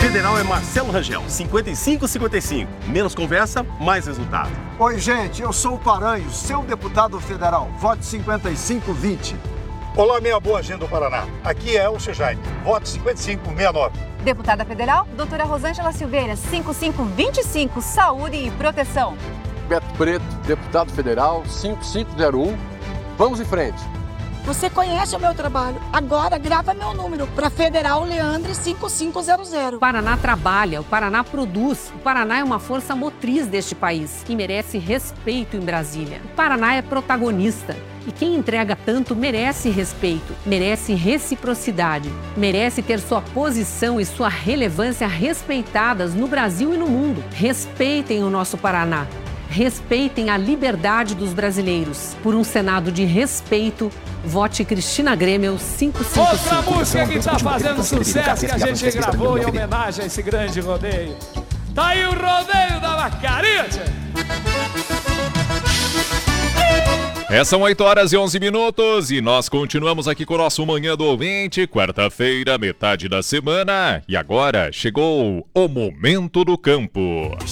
Federal é Marcelo Rangel, 55-55. Menos conversa, mais resultado. Oi, gente, eu sou o Paranhos, seu deputado federal. Vote 55-20. Olá, minha boa gente do Paraná. Aqui é o Jaime. Vote 5569. Deputada Federal, doutora Rosângela Silveira, 5525, Saúde e Proteção. Beto Preto, deputado federal, 5501. Vamos em frente. Você conhece o meu trabalho. Agora grava meu número para Federal Leandre 5500. O Paraná trabalha, o Paraná produz. O Paraná é uma força motriz deste país que merece respeito em Brasília. O Paraná é protagonista. E quem entrega tanto merece respeito, merece reciprocidade, merece ter sua posição e sua relevância respeitadas no Brasil e no mundo. Respeitem o nosso Paraná. Respeitem a liberdade dos brasileiros. Por um Senado de respeito, vote Cristina Grêmio 555. Outra música que está fazendo sucesso que a gente gravou em homenagem a esse grande rodeio. Tá aí o rodeio da Vacaria, tchê. São 8h11 e nós continuamos aqui com o nosso Manhã do Ouvinte, quarta-feira, metade da semana. E agora chegou o Momento do Campo.